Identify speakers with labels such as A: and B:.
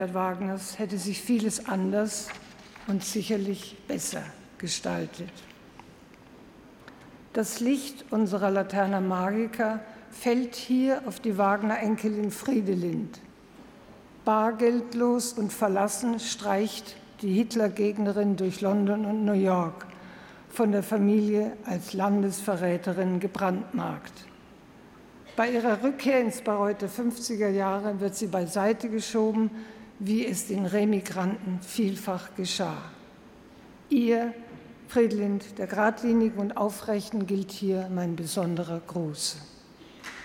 A: Wagners hätte sich vieles anders und sicherlich besser gestaltet. Das Licht unserer Laterna Magica fällt hier auf die Wagner-Enkelin Friedelind. Bargeldlos und verlassen streicht die Hitlergegnerin durch London und New York, von der Familie als Landesverräterin gebrandmarkt. Bei ihrer Rückkehr ins Bayreuth der 50er Jahre wird sie beiseite geschoben, wie es den Remigranten vielfach geschah. Ihr, Friedelind der Geradlinigen und Aufrechten, gilt hier mein besonderer Gruß.